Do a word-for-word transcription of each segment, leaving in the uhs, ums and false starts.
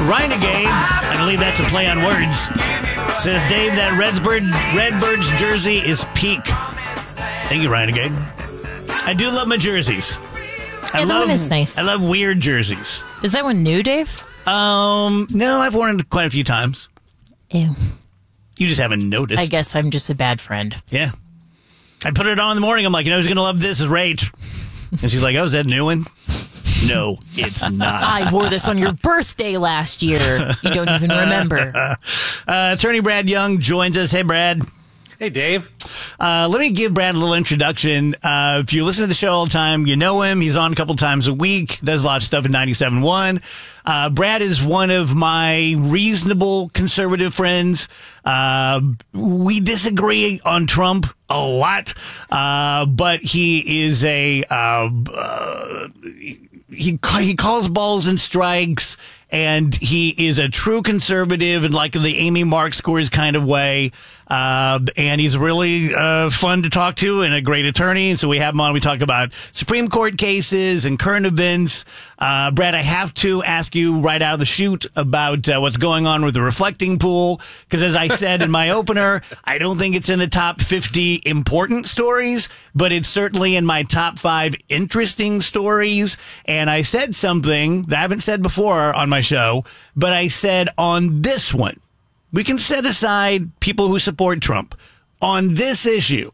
Renegade, I believe that's a play on words, says, Dave, that Redbird, Redbirds jersey is peak. Thank you, Renegade. I do love my jerseys. I yeah, the love, one is nice. I love weird jerseys. Is that one new, Dave? Um, no, I've worn it quite a few times. Ew. You just haven't noticed. I guess I'm just a bad friend. Yeah. I put it on in the morning. I'm like, you know who's going to love this is Rach. And she's like, oh, is that a new one? No, it's not. I wore this on your birthday last year. You don't even remember. Uh, Attorney Brad Young joins us. Hey, Brad. Hey, Dave. Uh, let me give Brad a little introduction. Uh, if you listen to the show all the time, you know him. He's on a couple times a week, does a lot of stuff in ninety-seven point one. Uh, Brad is one of my reasonable conservative friends. Uh, we disagree on Trump a lot, uh, but he is a, uh, uh, he, he calls balls and strikes, and he is a true conservative in like the Amy Mark scores kind of way. Uh, and he's really, uh, fun to talk to and a great attorney. And so we have him on. We talk about Supreme Court cases and current events. Uh, Brad, I have to ask you right out of the chute about uh, what's going on with the reflecting pool. Cause as I said in my opener, I don't think it's in the top fifty important stories, but it's certainly in my top five interesting stories. And I said something that I haven't said before on my show, but I said on this one, we can set aside people who support Trump. On this issue,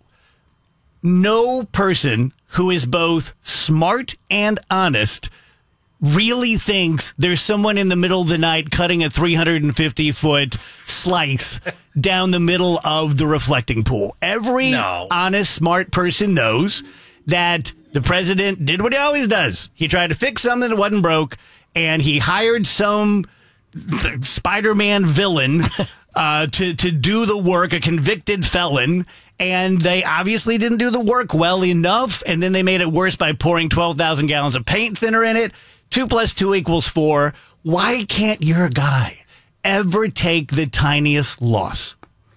no person who is both smart and honest really thinks there's someone in the middle of the night cutting a three hundred fifty foot slice down the middle of the reflecting pool. Every no. honest, smart person knows that the president did what he always does. He tried to fix something that wasn't broke, and he hired some Spider-Man villain uh, to, to do the work, a convicted felon, and they obviously didn't do the work well enough, and then they made it worse by pouring twelve thousand gallons of paint thinner in it. Two plus two equals four. Why can't your guy ever take the tiniest loss?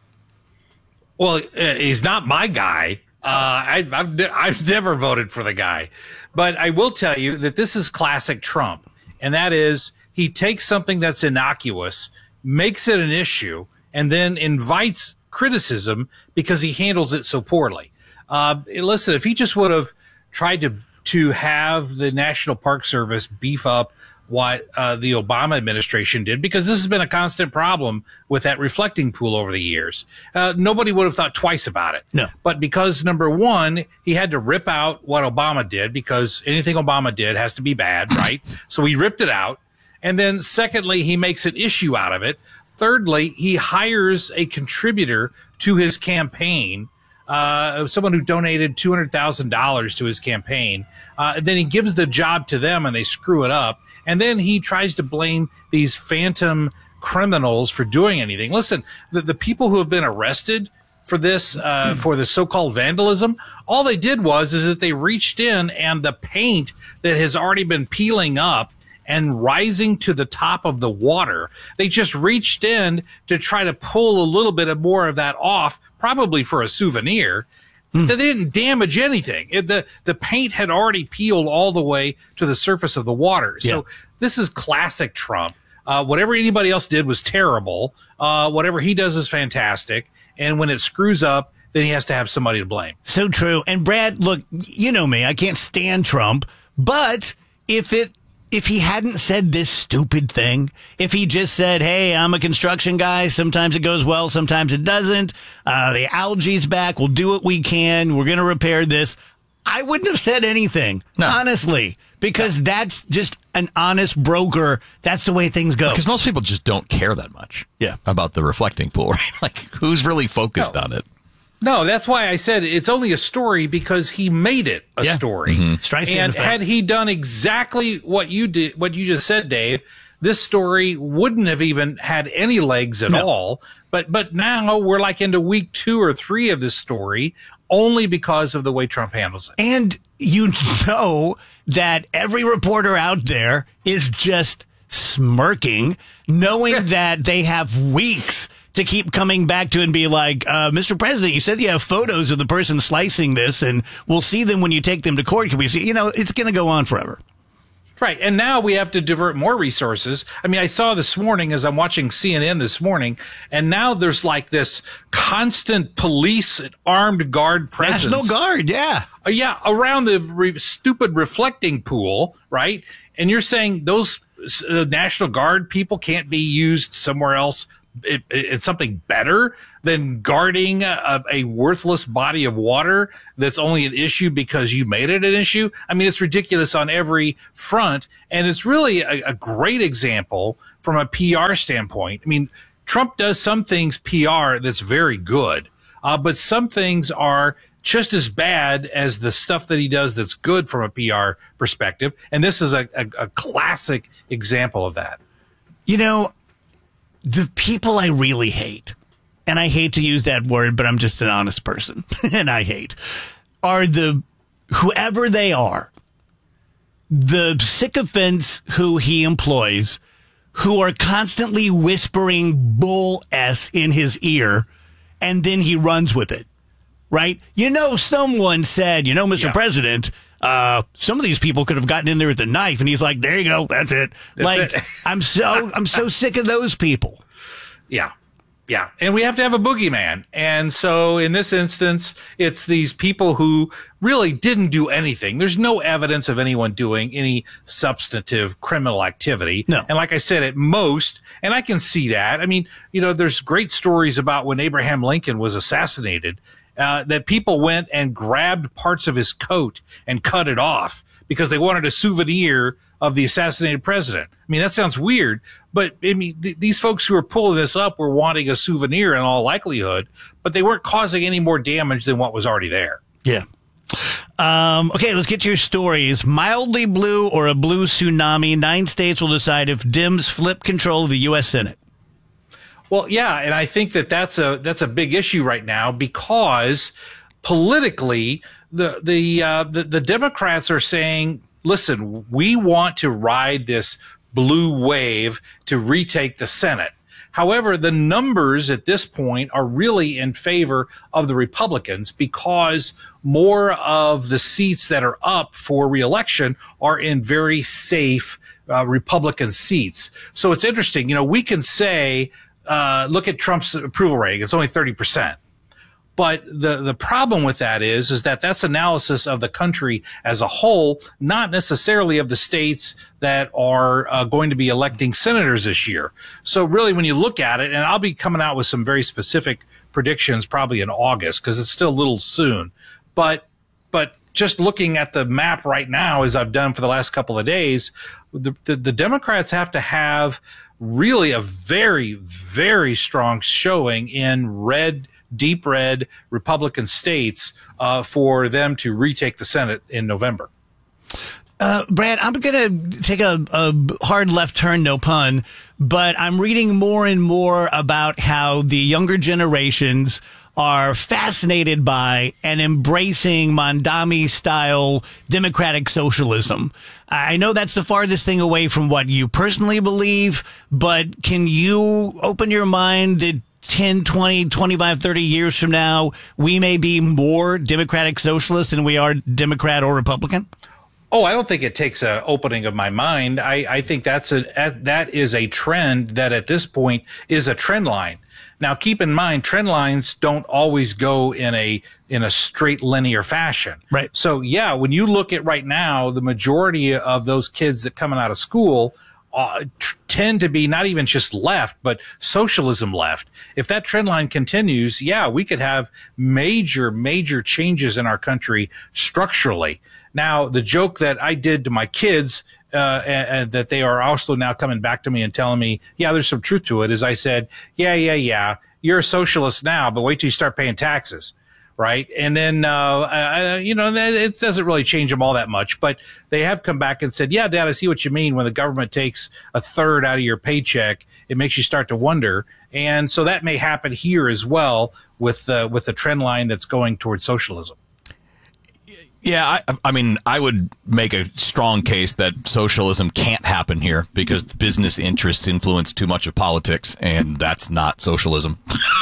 Well, uh, he's not my guy. Uh, I, I've, I've never voted for the guy. But I will tell you that this is classic Trump, and that is he takes something that's innocuous, makes it an issue, and then invites criticism because he handles it so poorly. Uh, listen, if he just would have tried to to have the National Park Service beef up what uh, the Obama administration did, because this has been a constant problem with that reflecting pool over the years, uh, nobody would have thought twice about it. No. But because, number one, he had to rip out what Obama did, because anything Obama did has to be bad, right? So he ripped it out. And then secondly, he makes an issue out of it. Thirdly, he hires a contributor to his campaign, uh, someone who donated two hundred thousand dollars to his campaign. Uh, then he gives the job to them and they screw it up. And then he tries to blame these phantom criminals for doing anything. Listen, the, the people who have been arrested for this, uh, for the so-called vandalism, all they did was, is that they reached in and the paint that has already been peeling up and rising to the top of the water, they just reached in to try to pull a little bit of more of that off, probably for a souvenir. Mm. They didn't damage anything. It, the, the paint had already peeled all the way to the surface of the water. Yeah. So this is classic Trump. Uh, whatever anybody else did was terrible. Uh, whatever he does is fantastic. And when it screws up, then he has to have somebody to blame. So true. And Brad, look, you know me, I can't stand Trump, but if it, If he hadn't said this stupid thing, if he just said, hey, I'm a construction guy, sometimes it goes well, sometimes it doesn't, uh, the algae's back, we'll do what we can, we're going to repair this, I wouldn't have said anything, no. honestly, because no. that's just an honest broker. That's the way things go. Because most people just don't care that much yeah. about the reflecting pool, right? Like, who's really focused no. on it? No, that's why I said it's only a story, because he made it a yeah. story. Mm-hmm. And had he done exactly what you did, what you just said, Dave, this story wouldn't have even had any legs at no. all. But but now we're like into week two or three of this story, only because of the way Trump handles it. And you know that every reporter out there is just smirking, knowing that they have weeks to keep coming back to and be like, uh, Mister President, you said you have photos of the person slicing this, and we'll see them when you take them to court. Can we see? You know, it's going to go on forever. Right. And now we have to divert more resources. I mean, I saw this morning as I'm watching C N N this morning, and now there's like this constant police armed guard presence. National Guard, yeah. Uh, yeah, around the re- stupid reflecting pool, right? And you're saying those uh, National Guard people can't be used somewhere else. It, it, it's something better than guarding a, a worthless body of water that's only an issue because you made it an issue. I mean, it's ridiculous on every front. And it's really a, a great example from a P R standpoint. I mean, Trump does some things P R that's very good, uh, but some things are just as bad as the stuff that he does that's good from a P R perspective. And this is a, a, a classic example of that. You know, the people I really hate, and I hate to use that word, but I'm just an honest person, and I hate, are the, whoever they are, the sycophants who he employs, who are constantly whispering bull S in his ear, and then he runs with it, right? You know, someone said, you know, Mister Yeah. President, uh, some of these people could have gotten in there with a knife, and he's like, there you go, that's it. That's like, it. I'm so, I'm so sick of those people. Yeah. Yeah. And we have to have a boogeyman. And so in this instance, it's these people who really didn't do anything. There's no evidence of anyone doing any substantive criminal activity. No. And like I said, at most, and I can see that. I mean, you know, there's great stories about when Abraham Lincoln was assassinated, uh, that people went and grabbed parts of his coat and cut it off because they wanted a souvenir of the assassinated president. I mean, that sounds weird, but I mean, th- these folks who were pulling this up were wanting a souvenir in all likelihood, but they weren't causing any more damage than what was already there. Yeah. Um, okay, let's get to your stories. Mildly blue or a blue tsunami. Nine states will decide if Dems flip control of the U S Senate. Well, yeah, and I think that that's a that's a big issue right now because politically, the the uh, the, the Democrats are saying, listen, we want to ride this blue wave to retake the Senate. However, the numbers at this point are really in favor of the Republicans because more of the seats that are up for reelection are in very safe uh, Republican seats. So it's interesting. You know, we can say, uh, look at Trump's approval rating. It's only thirty percent. But the, the problem with that is, is that that's analysis of the country as a whole, not necessarily of the states that are uh, going to be electing senators this year. So really, when you look at it, and I'll be coming out with some very specific predictions probably in August because it's still a little soon. But, but just looking at the map right now, as I've done for the last couple of days, the, the, the Democrats have to have really a very, very strong showing in red deep red Republican states uh, for them to retake the Senate in November. Uh, Brad, I'm going to take a, a hard left turn, no pun, but I'm reading more and more about how the younger generations are fascinated by and embracing Mondami-style democratic socialism. I know that's the farthest thing away from what you personally believe, but can you open your mind that ten, twenty, twenty-five, thirty years from now, we may be more democratic socialists than we are Democrat or Republican? Oh, I don't think it takes a opening of my mind. I, I think that's a, that is a trend that at this point is a trend line. Now, keep in mind, trend lines don't always go in a, in a straight linear fashion. Right. So yeah, when you look at right now, the majority of those kids that coming out of school Uh, t- tend to be not even just left, but socialism left. If that trend line continues, yeah, we could have major, major changes in our country structurally. Now, the joke that I did to my kids, uh, and, and that they are also now coming back to me and telling me, yeah, there's some truth to it, is I said, yeah, yeah, yeah, you're a socialist now, but wait till you start paying taxes. Right. And then, uh, uh, you know, it doesn't really change them all that much, but they have come back and said, yeah, Dad, I see what you mean. When the government takes a third out of your paycheck, it makes you start to wonder. And so that may happen here as well with, uh, with the trend line that's going towards socialism. Yeah, I, I mean, I would make a strong case that socialism can't happen here because business interests influence too much of politics, and that's not socialism.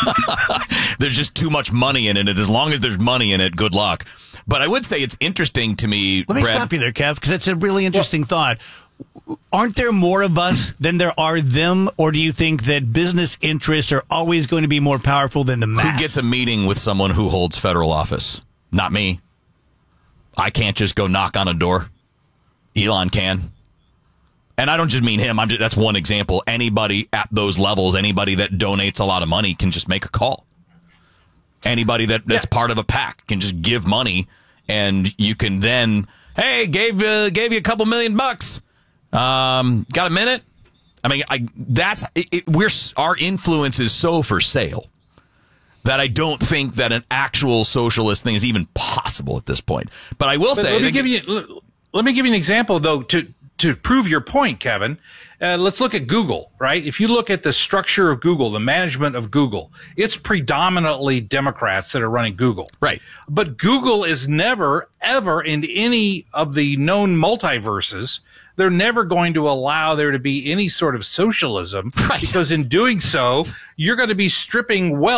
There's just too much money in it, and as long as there's money in it, good luck. But I would say it's interesting to me, Let me Brad, stop you there, Kev, because that's a really interesting thought. aren't there more of us than there are them? Or do you think that business interests are always going to be more powerful than the mass? Who gets a meeting with someone who holds federal office? Not me. I can't just go knock on a door. Elon can. And I don't just mean him. I'm just, that's one example. Anybody at those levels, anybody that donates a lot of money can just make a call. Anybody that, that's yeah. part of a PAC can just give money, and you can then, hey, gave uh, gave you a couple million bucks. Um, got a minute? I mean, I that's it, it, we're our influence is so for sale that I don't think that an actual socialist thing is even possible at this point. But I will but say, let me give you let me give you an example though to to prove your point, Kevin. Uh, let's look at Google, right? If you look at the structure of Google, the management of Google, it's predominantly Democrats that are running Google. Right. But Google is never, ever in any of the known multiverses, they're never going to allow there to be any sort of socialism. Right. Because in doing so, you're going to be stripping wealth